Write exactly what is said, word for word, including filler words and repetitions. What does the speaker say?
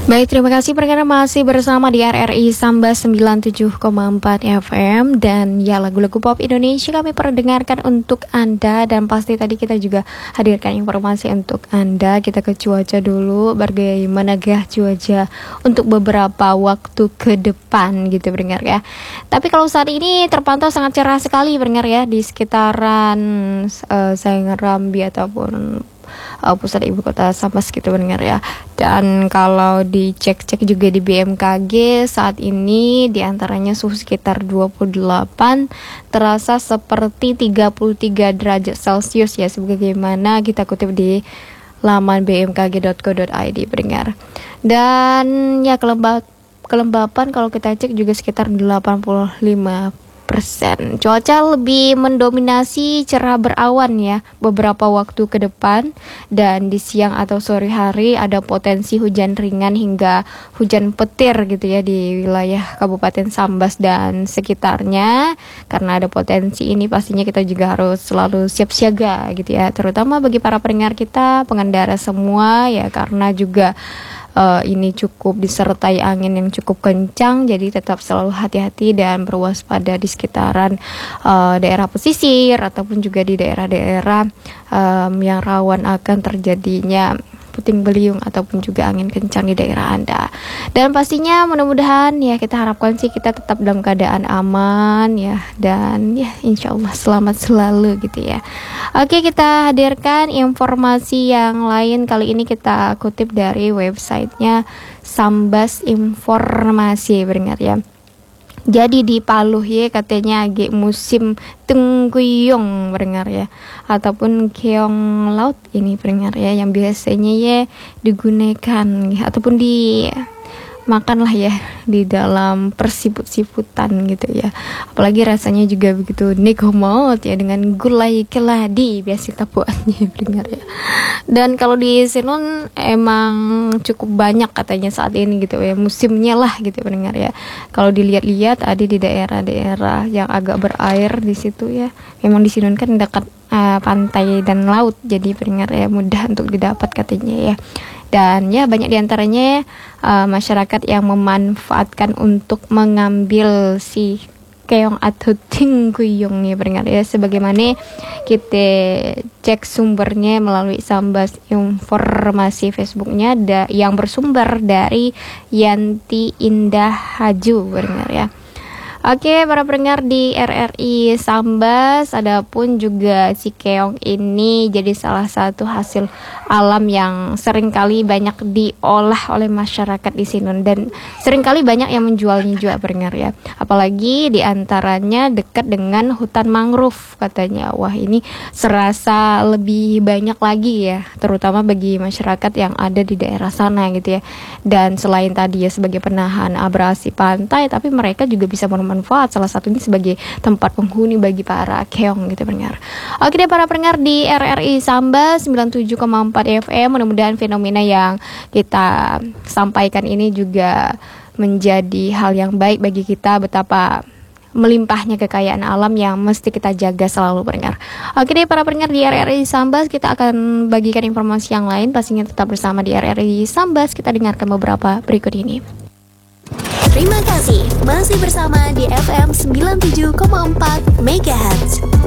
Baik, terima kasih pendengar masih bersama di R R I Sambas sembilan puluh tujuh koma empat F M. Dan ya, lagu-lagu pop Indonesia kami perdengarkan untuk Anda. Dan pasti tadi kita juga hadirkan informasi untuk Anda. Kita ke cuaca dulu, bagaimana gah cuaca untuk beberapa waktu ke depan gitu pendengar ya. Tapi kalau saat ini terpantau sangat cerah sekali pendengar ya, di sekitaran uh, Saengerambi ataupun Uh, pusat ibu kota Sambas gitu mendengar ya. Dan kalau dicek-cek juga di B M K G saat ini diantaranya suhu sekitar dua puluh delapan, terasa seperti tiga puluh tiga derajat Celcius ya, sebagaimana kita kutip di laman b m k g dot co dot i d pendengar. Dan ya kelembab kelembapan kalau kita cek juga sekitar delapan puluh lima persen. Cuaca lebih mendominasi cerah berawan ya beberapa waktu ke depan, dan di siang atau sore hari ada potensi hujan ringan hingga hujan petir gitu ya di wilayah Kabupaten Sambas dan sekitarnya. Karena ada potensi ini pastinya kita juga harus selalu siap siaga gitu ya, terutama bagi para pendengar kita, pengendara semua ya, karena juga Uh, ini cukup disertai angin yang cukup kencang, jadi tetap selalu hati-hati dan berwaspada di sekitaran uh, daerah pesisir ataupun juga di daerah-daerah um, yang rawan akan terjadinya puting beliung ataupun juga angin kencang di daerah Anda. Dan pastinya mudah-mudahan ya kita harapkan sih kita tetap dalam keadaan aman ya, dan ya insya Allah selamat selalu gitu ya. Oke, kita hadirkan informasi yang lain. Kali ini kita kutip dari websitenya Sambas Informasi pendengar ya. Jadi di Paluh ya katanya agak musim tengguyong pendengar ya, ataupun keong laut ini pendengar ya, yang biasanya ya digunakan ya, ataupun di makan lah ya di dalam persiput-siputan gitu ya. Apalagi rasanya juga begitu nikmat ya, dengan gulai keladi biasa kita buatnya pendengar ya. Dan kalau di Sinun emang cukup banyak katanya saat ini gitu ya, musimnya lah gitu pendengar ya. Kalau dilihat-lihat ada di daerah-daerah yang agak berair di situ ya. Memang di Sinun kan dekat uh, pantai dan laut, jadi pendengar ya mudah untuk didapat katanya ya. Dan ya banyak diantaranya uh, masyarakat yang memanfaatkan untuk mengambil si keong atau tingguyung nih pendengar ya, sebagaimana kita cek sumbernya melalui Sambas Informasi Facebooknya da, yang bersumber dari Yanti Indah Haju pendengar ya. Oke, para pendengar di R R I Sambas, adapun juga si keong ini jadi salah satu hasil alam yang seringkali banyak diolah oleh masyarakat di Sinun, dan seringkali banyak yang menjualnya juga pendengar ya. Apalagi diantaranya dekat dengan hutan mangrove katanya. Wah, ini serasa lebih banyak lagi ya, terutama bagi masyarakat yang ada di daerah sana gitu ya. Dan selain tadi ya sebagai penahan abrasi pantai, tapi mereka juga bisa bermanfaat salah satunya sebagai tempat penghuni bagi para keong gitu pendengar. Oke deh para pendengar di R R I Sambas sembilan puluh tujuh koma empat F M, mudah-mudahan fenomena yang kita sampaikan ini juga menjadi hal yang baik bagi kita, betapa melimpahnya kekayaan alam yang mesti kita jaga selalu pendengar. Oke deh para pendengar di R R I Sambas, kita akan bagikan informasi yang lain, pastinya tetap bersama di R R I Sambas. Kita dengarkan beberapa berikut ini. Terima kasih masih bersama di F M sembilan puluh tujuh koma empat Megahertz.